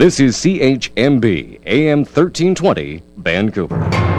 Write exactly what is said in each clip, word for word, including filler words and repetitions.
This is C H M B A M thirteen twenty Vancouver。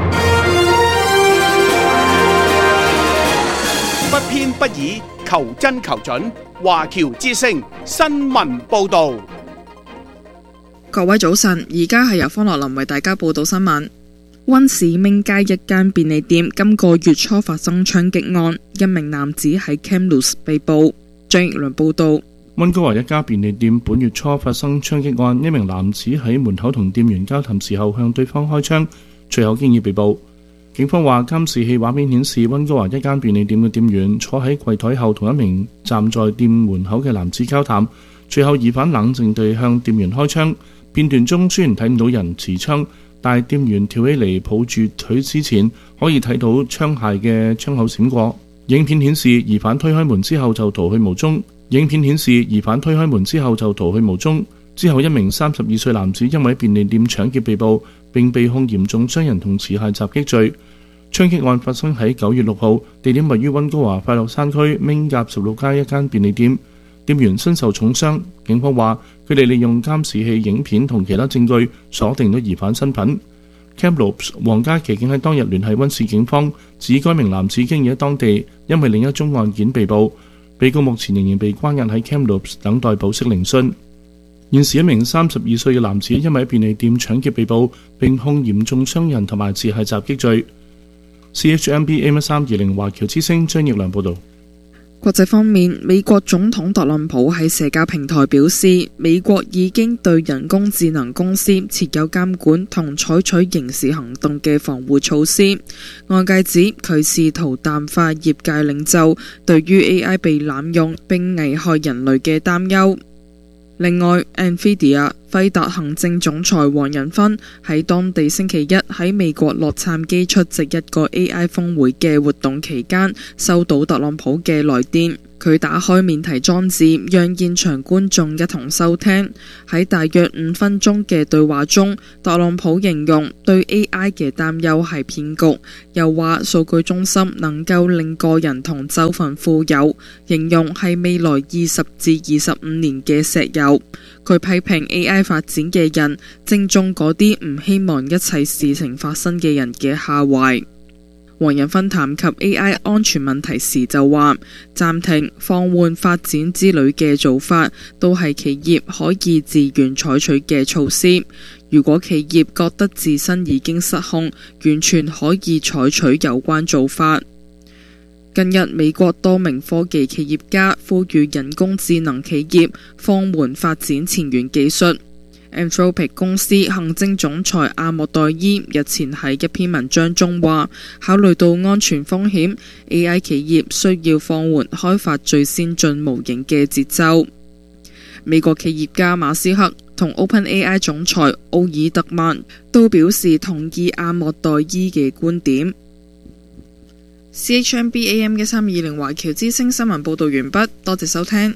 不偏不倚，求真求準。華僑之聲新聞報導。 各位早晨，而家係由方樂林為大家報道新聞。溫士明街一間便利店今個月初發生槍擊案，一名男子喺 Kamloops 被捕。張奕倫報道。 溫哥華一家便利店本月初發生槍擊案，一名男子喺門口同店員交談時候向對方開槍，隨後經已被捕。警方話監視器畫面顯示溫哥華一間便利店嘅店員坐喺櫃台後同一名站在店門口嘅男子交談，隨後疑犯冷靜地向店員開槍。片段中雖然睇唔到人持槍，但係店員跳起嚟抱住腿之前可以睇到槍械嘅槍口閃過。影片顯示疑犯推開門之後就逃去無蹤。影片顯示疑犯推開門之後就逃去無蹤。之後一名三十二歲男子因為便利店搶劫被捕，並被控嚴重傷人同持械襲擊罪。槍擊案發生喺九月六號，地點位於溫哥華快樂山區明甲十六街一間便利店，店員身受重傷。警方話佢哋利用監視器影片同其他證據鎖定咗疑犯身份。Kamloops 皇家騎警喺當日聯繫溫市警方，指該名男子經已喺當地因為另一宗案件被捕，被告目前仍然被關押喺 Kamloops 等待保釋聆訊。現時一名三十二歲嘅男子因為喺便利店搶劫被捕，並控嚴重傷人同埋持械襲擊罪。C H M B A M 三二零華僑之聲張奕良報道。 國際方面，美國總統特朗普喺社交平台表示，美國已經對人工智能公司設有監管同採取刑事行動嘅防護措施。外界指佢試圖淡化業界領袖對於 A I 被濫用並危害人類嘅擔憂。另外 ，NVIDIA 輝達行政總裁黃仁勳喺當地星期一喺美國洛杉磯出席一個 A I 峰會嘅活動期間，收到特朗普嘅來電。佢打開免提裝置，讓現場觀眾一同收聽。喺大約五分鐘嘅對話中，特朗普形容對 A I 嘅擔憂係騙局，又話數據中心能夠令個人同州份富有，形容係未來二十至二十五年嘅石油。佢批評 A I 發展嘅人正中嗰啲唔希望一切事情發生嘅人嘅下懷。黃仁勳談及 A I 安全問題時就話，暫停、放緩發展之類嘅做法都係企業可以自願採取嘅措施。如果企業覺得自身已經失控，完全可以採取有關做法。近日，美國多名科技企業家呼籲人工智能企業放緩發展前沿技術。Anthropic 公司行政總裁阿莫代伊日前喺一篇文章中話，考慮到安全風險 ，A I 企業需要放緩開發最先進模型嘅節奏。美國企業家馬斯克同 OpenAI 總裁奧爾特曼都表示同意阿莫代伊嘅觀點。C H M B A M 嘅三二零華僑之聲新聞報道完畢，多謝收聽。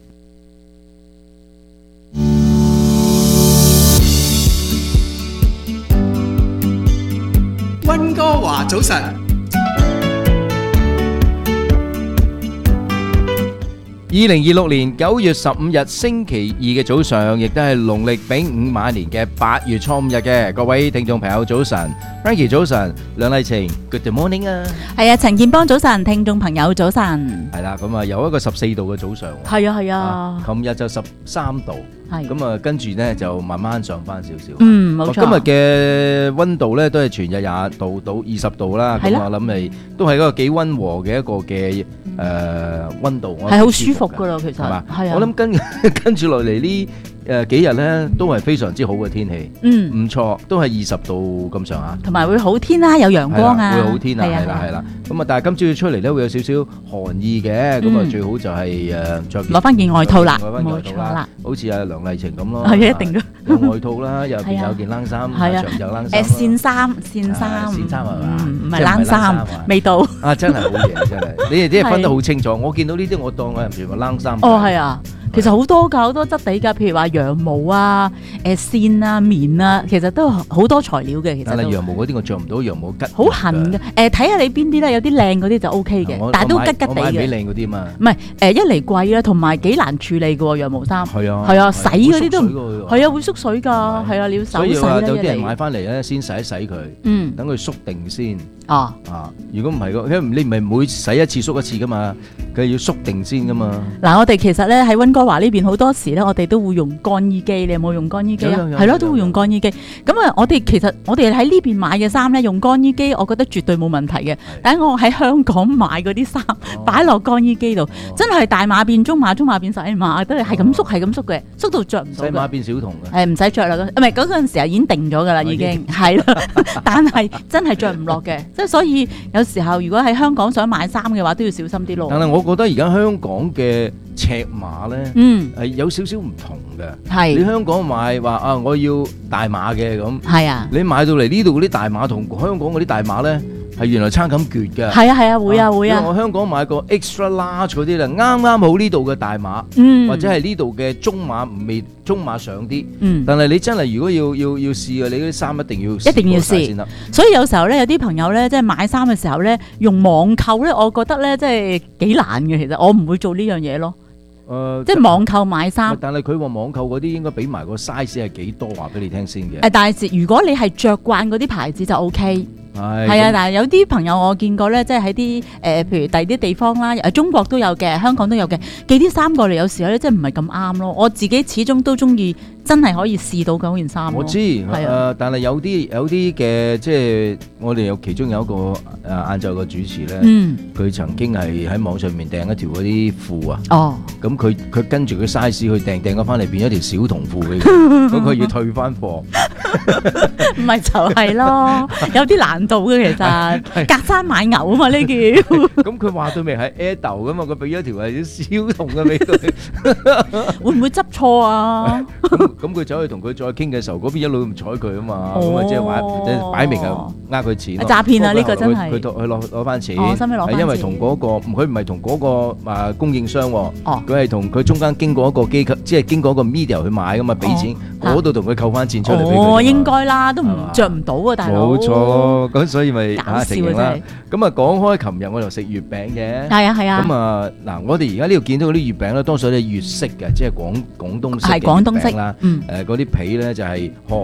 溫哥華早晨， 二零二六年九月十五日星期二嘅早上，亦都係農曆丙午晚年嘅八月初五日嘅。各位聽眾朋友早晨 ，Frankie 早晨，梁麗晴 Good morning 啊， 係啊，陳建邦早晨，聽眾朋友早晨， 係啦，咁啊有一個十四度嘅早上， 係啊係啊， 琴日就十三度。咁啊，跟住咧就慢慢上翻少少。 嗯，冇錯。 今日嘅溫度咧都係全日廿度到二十度啦。咁我諗係都係一個幾溫和嘅一個嘅誒溫度。 係好舒服噶咯，其實。係嘛？係啊。 我諗跟跟住落嚟呢誒幾日咧都係非常之好嘅天氣。嗯。唔錯，都係二十度咁上下。 同埋會好天啦，有陽光啊。 會好天啊，係啦係啦。咁啊，但係今朝要出嚟咧會有少少寒意嘅。咁啊，最好就係誒著攞翻件外套啦。 冇錯啦。好似阿梁麗晴咁咯， 係一定嘅。 有外套啦，入邊有件冷衫，長袖冷衫。 誒線衫，線衫， 線衫係嘛？ 唔係冷衫，未到。 啊，真係好嘢，真係。你哋啲嘢分得好清楚。我見到呢啲，我當我係全部冷衫。 哦，係啊。其實好多㗎，好多質地㗎，譬如話羊羊毛啊、誒線啊、棉啊，其實都好多材料嘅。其實但係羊毛嗰啲我着唔到，羊毛吉好痕嘅。誒睇下你邊啲咧，有啲靚嗰啲就 O K 嘅，但係都吉吉地嘅。 我買俾靚嗰啲嘛。 唔係誒，一嚟貴啦，同埋幾難處理嘅喎羊毛衫。 係啊， 係啊，洗嗰啲都係啊，會縮水㗎。係啊，你要手洗啦。 所以有啲人買翻嚟咧，先洗一洗佢， 嗯， 等佢縮定先。 哦啊，如果唔係個，你唔係每洗一次縮一次噶嘛，佢要縮定先噶嘛。 嗱，我哋其實咧喺溫哥華呢邊好多時咧，我哋都會用乾衣機。你有冇用乾衣機啊？係咯，都會用乾衣機。咁啊，我哋其實我哋喺呢邊買嘅衫咧，用乾衣機，我覺得絕對冇問題嘅。但係我喺香港買嗰啲衫，擺落乾衣機度，真係大碼變中碼，中碼變細碼，都係係咁縮，係咁縮嘅，縮到着唔到。 細碼變小童嘅。 誒唔使着啦，唔係嗰陣時候已經定咗㗎啦，已經係啦。但係真係着唔落嘅，即係所以有時候如果喺香港想買衫嘅話，都要小心啲咯。 但係我覺得而家香港嘅尺碼咧，嗯，係有少少唔同嘅。係你香港買話啊，我要大碼嘅咁，係啊，你買到嚟呢度嗰啲大碼同香港嗰啲大碼咧，係原來差咁絕嘅。係啊係啊，會啊會啊。我香港買個 extra large 嗰啲咧，啱啱好呢度嘅大碼，嗯，或者係呢度嘅中碼唔未中碼上啲，嗯，但係你真係如果要要要試嘅，你嗰啲衫一定要一定要試先得。所以有時候咧，有啲朋友咧，即係買衫嘅時候咧，用網購咧，我覺得咧，即係幾難嘅。其實我唔會做呢樣嘢咯。誒，即係網購買衫。但係佢話網購嗰啲應該俾埋個 size 係幾多話俾你聽先嘅。誒，但係如果你係着慣嗰啲牌子就 OK。係係啊，但係有啲朋友我見過咧，即係喺啲誒，譬如第二啲地方啦，誒中國都有嘅，香港都有嘅，寄啲衫過嚟，有時候咧，即係唔係咁啱咯。我自己始終都中意真係可以試到嗰件衫。我知，係啊，但係有啲有啲嘅，即係我哋有其中有一個誒晏晝嘅主持咧，佢、嗯、曾經係喺網上面訂一條嗰啲褲啊。哦，咁佢佢跟住佢 size 去訂訂咗翻嚟，變咗條小童褲俾佢，咁佢要退翻貨。唔係就係咯，有啲難度嘅其實，隔山買牛啊嘛呢叫。咁佢話到明係 Ado 噶嘛，佢俾咗條係小童嘅俾佢，會唔會執錯啊？咁咁佢走去同佢再傾嘅時候，嗰邊一路唔睬佢啊嘛，咁啊即係話即係擺明係呃佢錢。詐騙啊！呢個真係佢佢攞攞翻錢，係因為同嗰個佢唔係同嗰個啊供應商，佢係同佢中間經過一個機構，即係經過一個 media 去買噶嘛，俾錢嗰度同佢扣翻錢出嚟俾佢。應該啦，都唔着唔到啊，大佬。冇錯，咁所以咪搞笑啦。咁啊，講開，琴日我就食月餅嘅。係啊係啊。咁啊，嗱，我哋而家呢度見到嗰啲月餅咧，多數都係粵式嘅，即係廣廣東式嘅月餅啦。誒，嗰啲皮咧就係